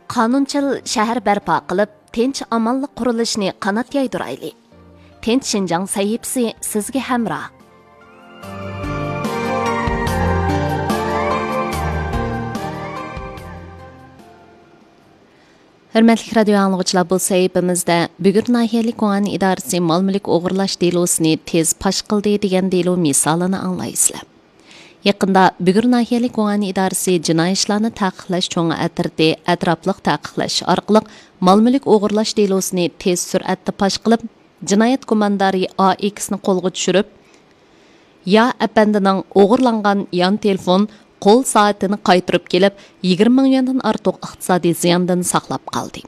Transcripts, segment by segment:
qonunchil shahar barpo qilib, tinch amonlik qurilishini qanot yaydirayli. Tinch Shinjang sahifasi sizga hamroh. Hürmetli radyo anlıqçılar, bu sahifimizde Bügür Nahiyeli Koğan İdaresi mal-mülk o'g'irlash delosini tez pash qildi degan delo misolini anglaysizlar. Yaqında Bügür Nahiyeli Koğan İdaresi jinoiy ishlarni taqiqlash cho'ngi atirdi atrofliq taqiqlash orqali mal-mülk o'g'irlash delosini tez sur'atda pash qilib, jinoyat komandari AX'ni qo'lga tushirib, ya apandining o'g'irlangan yon telefon qo'l soatini qaytirib kelib, 20 ming yuandan ortiq iqtisodiy ziyondan saqlab qoldi.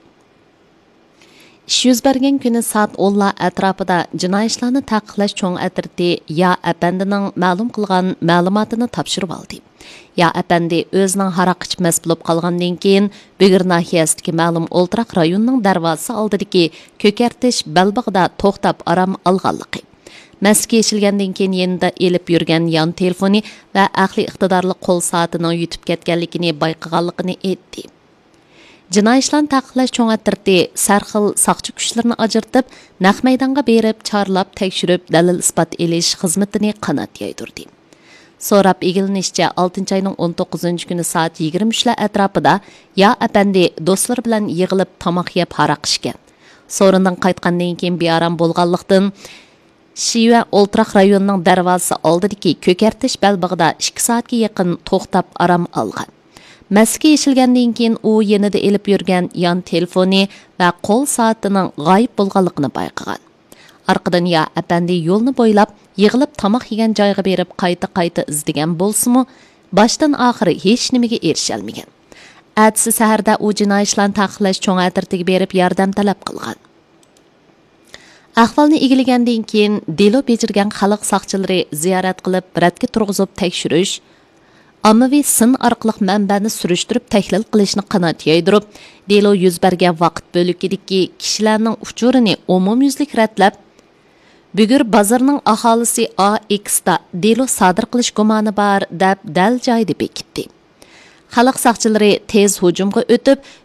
Ish yuz bergan kuni soat 10lar atrofida jinoiy ishlarni taqiqlash cho'ng atirdi ya apandining ma'lum qilgan ma'lumotini topshirib oldi. Ya apandi o'zining haroq ichmas bo'lib qolgandan keyin Bügür nahiyasidagi ma'lum o'ltiraq rayonining darvozasi oldidagi ko'kartish balbig'ida to'xtab aram olganligi, Мәскә ешilgandan keyin yenida elib yurgan yon telefoni va aqli iqtidorli qo'l soatining yutib ketganligini bayqaganligini aytdi. Jinoiy ishlarni taqiqlash cho'ngatirdi sarxil saqchi kuchlarini ajratib, naq maydonga berib, chorlab, tekshirib, dalil isbot elish xizmatini qanot yaydirdi. So'rab egilinishcha 6-oyning 19-kuni soat 23lar atrofida ya apandi do'stlar bilan yig'ilib tomoq yeb haroq ichgan. So'rindan qaytgandan keyin bearam bo'lganlikdan Shiva o'ltiraq rayonining darvozasi oldidagi ko'kartish balbig'ida 2 soatga yaqin to'xtab aram olgan. Мәскә ешilgandan keyin u yenida elib yurgan yon telefoni va qo'l soatining g'oyib bo'lganligini bayqagan. Arqadan ya apandi yo'lni bo'ylab yig'ilib tomoq yegan joyga berib qayta izdigan bo'lsa-mu, boshdan oxiri hech nimaga erisha olmagan. Atsi saharda u jinoiy ishlarni taqiqlash cho'ng atirtiga berib yordam talab qilgan. Ahvolni egillagandan keyin delo bejirgan xalq saqchilari ziyorat qilib, radga turg'izib tekshirish, ommaviy sin orqali manbani surishtirib tahlil qilishni qanot yaydirib, delo yuz bergan vaqt bo'ligidagi kishilarning uchurini umumyuzlik radlab, Bügür bozorining aholisi AXda delo sodir qilish gumoni bor deb dal joyda bekitdi. Xalq saqchilari tez hujumga o'tib,